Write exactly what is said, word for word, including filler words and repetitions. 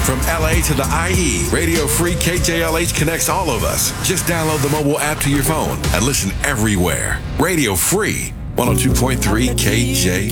From L A to the I E, Radio Free K J L H connects all of us. Just download the mobile app to your phone and listen everywhere. Radio Free, one oh two point three K J